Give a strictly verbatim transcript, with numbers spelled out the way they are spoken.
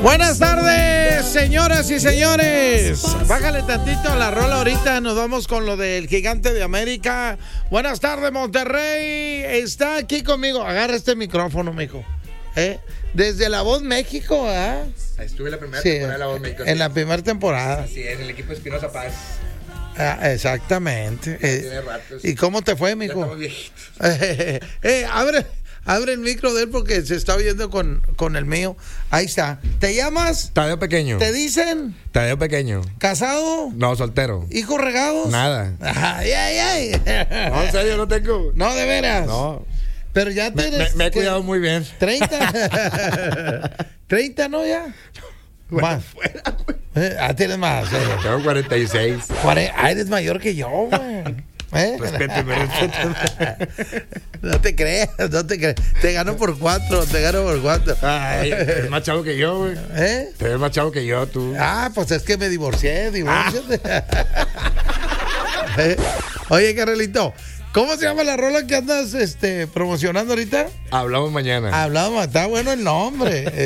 Buenas tardes, señoras y señores. Bájale tantito a la rola ahorita. Nos vamos con lo del Gigante de América. Buenas tardes, Monterrey. Está aquí conmigo. Agarra este micrófono, mijo. ¿Eh? Desde La Voz México, ¿ah? ¿eh? Estuve la primera Sí, temporada de La Voz México. en la primera temporada. Así es, en el equipo Espinosa Paz. Ah, exactamente. Ya Eh, tiene ratos. ¿Y cómo te fue, Ya mijo? estamos viejitos. Eh, eh, abre, abre el micro de él porque se está oyendo con, con el mío. Ahí está. ¿Te llamas? Tadeo Pequeño. ¿Te dicen? Tadeo Pequeño. ¿Casado? No, soltero. ¿Hijos regados? Nada. Ay, ay, ay. No, en serio, no tengo. No, de veras. No. Pero ya Me, tienes. me- me he ¿qué? cuidado muy bien. ¿treinta? ¿treinta, no ya? Bueno, Más. fuera, güey. Eh, ah, tienes más. eh. Tengo cuarenta y seis. Cuare- Ah, eres mayor que yo, güey. ¿Eh? Respéteme, respéteme. No te creas, no te creas. Te gano por cuatro, te gano por cuatro. Ay, eres más chavo que yo, güey. ¿Eh? Te ves más chavo que yo, tú. Ah, pues es que me divorcié, divórciate. Eh, Oye, Carlito, ¿cómo se llama la rola que andas este, promocionando ahorita? Hablamos mañana. Hablamos, está bueno el nombre.